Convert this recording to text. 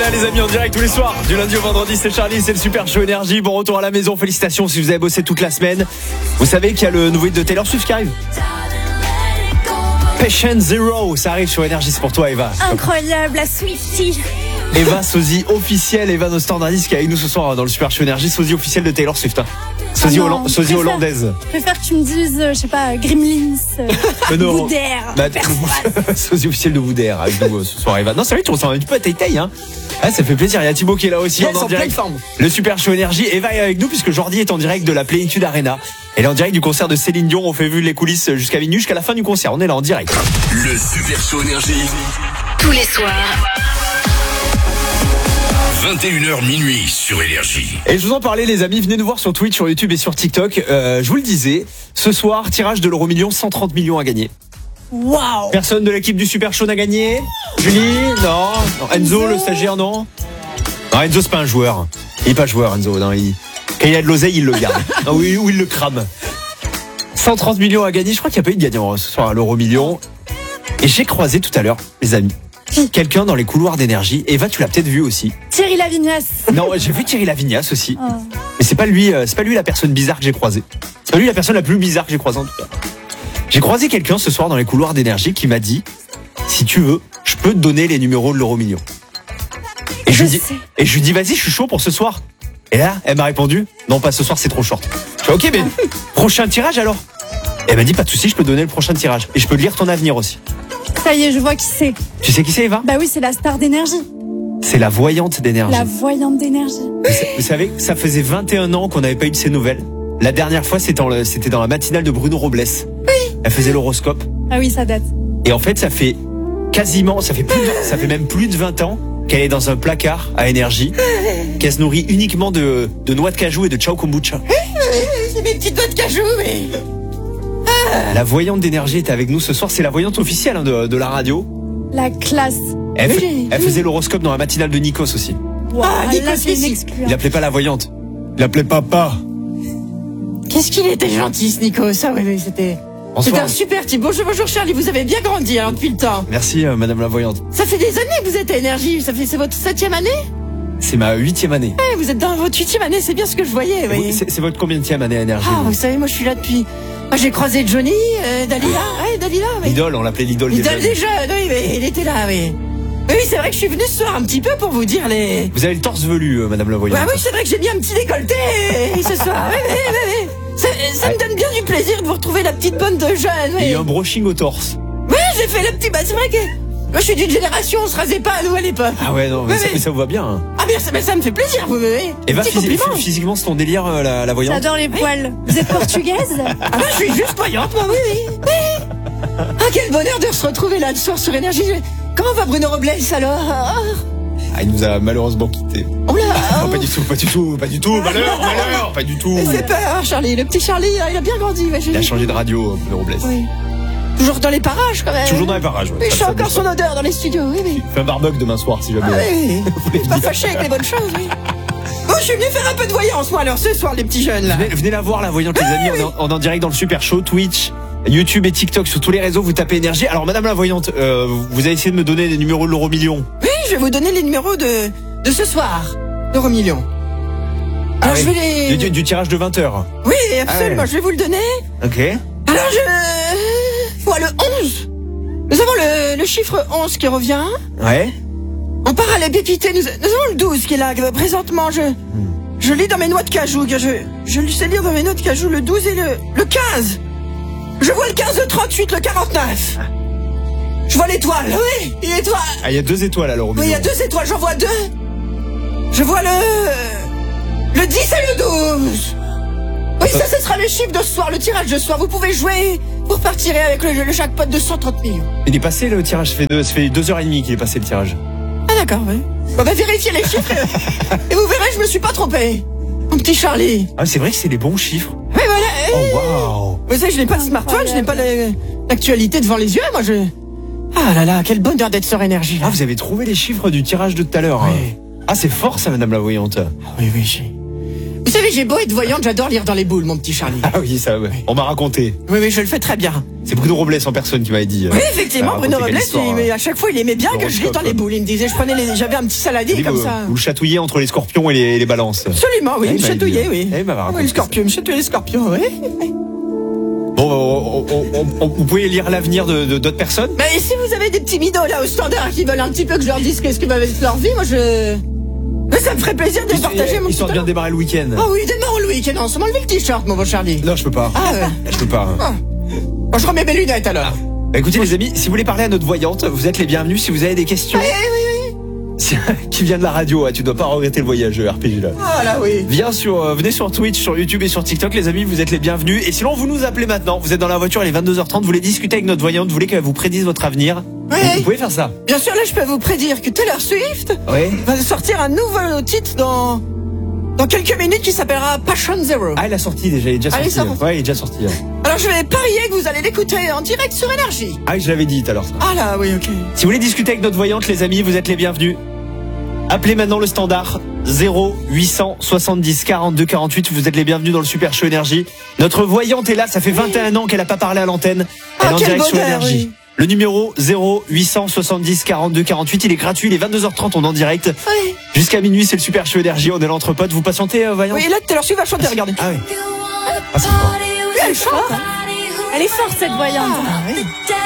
là les amis, en direct tous les soirs du lundi au vendredi, c'est Charlie, c'est le Super Show Énergie. Bon retour à la maison, félicitations si vous avez bossé toute la semaine. Vous savez qu'il y a le nouveau hit de Taylor Swift qui arrive. Patient Zero, ça arrive sur Énergie, c'est pour toi Eva. Incroyable, la Swiftie. Eva, sosie officielle, Eva nos standardistes qui est avec nous ce soir dans le Super Show Énergie, sosie officielle de Taylor Swift. Sosie, sosie hollandaise. Je préfère que tu me dises, je sais pas, Gremlins, Boudère, sosie officielle de Boudère avec nous ce soir Eva. Non c'est vrai, tu ressembles un petit peu à Tay-Tay hein. Ah, ça fait plaisir, il y a Thibaut qui est là aussi en direct. Le Super Show Énergie, Eva est avec nous puisque Jordi est en direct de la Plénitude Arena. Elle est en direct du concert de Céline Dion, on fait vu les coulisses jusqu'à minuit, jusqu'à la fin du concert, on est là en direct. Le Super Show Énergie. Tous les soirs. 21h minuit sur Énergie. Et je vous en parlais les amis, venez nous voir sur Twitch, sur YouTube et sur TikTok. Je vous le disais, ce soir, tirage de l'euro-million, 130 millions à gagner. Waouh. Personne de l'équipe du Super Show n'a gagné. Julie, non. Enzo, le stagiaire, non. Non, Enzo c'est pas un joueur. Il est pas joueur Enzo, non, quand il a de l'oseille, il le garde. Non, ou il le crame. 130 millions à gagner, je crois qu'il n'y a pas eu de gagnant ce soir à l'euro-million. Et j'ai croisé tout à l'heure, les amis, quelqu'un dans les couloirs d'Énergie. Eva, tu l'as peut-être vu aussi. Thierry Lavignas. Non, j'ai vu Thierry Lavignas aussi. Mais c'est pas lui la personne bizarre que j'ai croisée. C'est pas lui la personne la plus bizarre que j'ai croisée en tout cas. J'ai croisé quelqu'un ce soir dans les couloirs d'Énergie qui m'a dit, si tu veux, je peux te donner les numéros de l'euro-million. Et je lui dis, vas-y, je suis chaud pour ce soir. Et là, elle m'a répondu, non, pas ce soir, c'est trop short. Je fais, ok, mais prochain tirage alors. Et elle m'a dit, pas de souci, je peux te donner le prochain tirage. Et je peux te lire ton avenir aussi. Ça y est, je vois qui c'est. Tu sais qui c'est, Eva? Bah oui, c'est la star d'Énergie. C'est la voyante d'Énergie. La voyante d'Énergie. Vous savez, ça faisait 21 ans qu'on n'avait pas eu de ces nouvelles. La dernière fois, c'était dans la matinale de Bruno Robles. Oui. Elle faisait l'horoscope. Ah oui, ça date. Et en fait, ça fait même plus de 20 ans qu'elle est dans un placard à Énergie, qu'elle se nourrit uniquement de noix de cajou et de ciao kombucha. C'est mes petites noix de cajou, mais... La voyante d'Énergie est avec nous ce soir. C'est la voyante officielle hein, de la radio. La classe. Elle faisait l'horoscope dans la matinale de Nikos aussi. Wow, Nikos, là, c'est une exclue. Il l'appelait pas la voyante. Il l'appelait papa. Qu'est-ce qu'il était gentil, ce Nico. Ça, oui, c'était un super type. Bonjour Charlie, vous avez bien grandi alors depuis le temps. Merci madame la voyante. Ça fait des années que vous êtes à Énergie. C'est votre 7e année? C'est ma 8e année. Ouais, vous êtes dans votre 8e année, c'est bien ce que je voyais. Oui. C'est votre combienième année à Énergie? Vous savez, moi je suis là depuis... Moi j'ai croisé Johnny, Dalila. Dalila. Oui. L'idole, on l'appelait l'idole des jeunes. L'idole des jeunes, oui, mais il était là, oui. Oui, c'est vrai que je suis venue ce soir un petit peu pour vous dire les... Vous avez le torse velu, madame la voyante. Oui, c'est vrai que j'ai mis un petit décolleté ce soir. Oui. Ça me donne bien du plaisir de vous retrouver la petite bonne de jeunes. Oui. Et un brushing au torse. Oui, j'ai fait le petit... c'est vrai que... Moi, je suis d'une génération, on se rasait pas à nous à l'époque. Ah ouais, non, mais ça vous va bien. Hein. Ah bien, ça me fait plaisir, vous voyez. Et physiquement, c'est ton délire, la voyante? J'adore les poils. Vous êtes portugaise? Ah je suis juste voyante, moi, oui. Ah, quel bonheur de se retrouver là, le soir sur Énergie. Comment va Bruno Robles, alors? Ah, il nous a malheureusement quittés. Oh là. Non, pas du tout, malheur, pas du tout. Il fait peur, Charlie, le petit Charlie, il a bien grandi. Il a changé de radio, Bruno Robles. Oui. Toujours dans les parages, quand même. Toujours dans les parages, ouais. Mais je sens encore son odeur dans les studios, oui. Fais un barbecue demain soir, si jamais. Ah oui. Pas fâché avec les bonnes choses, oui. Bon, je suis venu faire un peu de voyance, moi, alors, ce soir, les petits jeunes, là. Venez la voir, la voyante, les amis. Oui. On est en direct dans le Super Show, Twitch, YouTube et TikTok, sur tous les réseaux, vous tapez Énergie. Alors, madame la voyante, vous avez essayé de me donner les numéros de l'euro-million. Oui, je vais vous donner les numéros de ce soir, l'euro-million. Alors, je vais les... Du tirage de 20h. Oui, absolument, je vais vous le donner. Ok. Alors, voilà le 11. Nous avons le chiffre 11 qui revient. Ouais. En parallèle pépité, nous avons le 12 qui est là. Présentement, je lis dans mes noix de cajou. Je sais lire dans mes noix de cajou le 12 et le 15. Je vois le 15, le 38, le 49. Je vois l'étoile, oui, l'étoile. Ah, il y a 2 étoiles alors. Oui, il y a 2 étoiles, j'en vois 2. Je vois le 10 et le 12. Oui, ça, ce sera le chiffre de ce soir, le tirage de ce soir. Vous pouvez jouer pour partir avec le jackpot de 130 millions. Il est passé le tirage, ça fait 2h30 qu'il est passé le tirage. Ah d'accord, oui. Bon, vérifiez les chiffres et vous verrez, je me suis pas trompé. Mon petit Charlie. Ah, c'est vrai que c'est les bons chiffres. Oui, voilà. Oh, waouh. Vous savez, je n'ai pas de smartphone, je n'ai pas l'actualité devant les yeux, moi Ah là là, quel bonheur d'être sur Énergie, là. Ah, vous avez trouvé les chiffres du tirage de tout à l'heure. Oui. Ah, c'est fort ça, madame la voyante. Oui, Vous savez, j'ai beau être voyante, j'adore lire dans les boules, mon petit Charlie. Ah oui, ça, ouais. On m'a raconté. Oui, je le fais très bien. C'est Bruno Robles en personne qui m'avait dit. Oui, effectivement, raconter Bruno quelle Robles, histoire, mais à chaque fois, il aimait bien que je lis dans les boules. Il me disait, j'avais un petit saladier comme ça. Vous le chatouillez entre les scorpions et les balances. Absolument, oui, il me m'a dit, chatouillait, oui. il m'avait raconté Oui, le scorpion, me chatouillait les scorpions, oui. Bon, vous pouvez lire l'avenir de d'autres personnes. Mais si vous avez des petits midos là au standard qui veulent un petit peu que je leur dise qu'est-ce qui va être leur vie, moi mais ça me ferait plaisir de les partager, mon petit Histoire de bien démarrer le week-end. Ah oui, démarre le week-end, on se m'enlever le t-shirt, mon beau Charlie. Non, je peux pas. Ah ouais. Je peux pas. Bon, je remets mes lunettes alors. Bah, écoutez les amis, si vous voulez parler à notre voyante, vous êtes les bienvenus. Si vous avez des questions, qui vient de la radio, tu dois pas regretter le voyage RPG là. Ah là oui. Venez sur Twitch, sur YouTube et sur TikTok les amis, vous êtes les bienvenus. Et sinon vous nous appelez maintenant, vous êtes dans la voiture, il est 22h30, vous voulez discuter avec notre voyante, vous voulez qu'elle vous prédise votre avenir. Oui. Vous pouvez faire ça. Bien sûr, là je peux vous prédire que Taylor Swift va sortir un nouveau titre dans quelques minutes qui s'appellera Passion Zero. Ah, il a sorti déjà, il est déjà Ah, sorti. Ouais, il est déjà sorti. Alors je vais parier que vous allez l'écouter en direct sur Énergie. Ah, je l'avais dit tout à l'heure. Ah là, oui, ok. Si vous voulez discuter avec notre voyante les amis, vous êtes les bienvenus. Appelez maintenant le standard 0870 42 48. Vous êtes les bienvenus dans le Super Show Énergie. Notre voyante est là, ça fait 21 ans qu'elle a pas parlé à l'antenne. Elle est en quel direct sur bonheur, Énergie. oui. Le numéro 0870 42 48, il est gratuit, il est 22h30, on est en direct. Oui. Jusqu'à minuit, c'est le Super Show Énergie, on est l'entre potes. Vous patientez, voyante? Oui, là Taylor Swift va chanter, regardez. Ah oui. Ah, c'est fort. Oui, elle chante. Elle est forte, cette voyante. Ah oui.